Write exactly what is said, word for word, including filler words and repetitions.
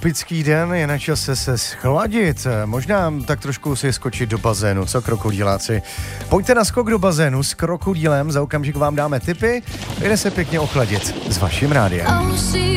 tropický den, je na čase se schladit. Možná tak trošku si skočit do bazénu, co krokodýláci. Pojďte na skok do bazénu s krokodýlem, za okamžik vám dáme tipy, jde se pěkně ochladit s vaším rádiem.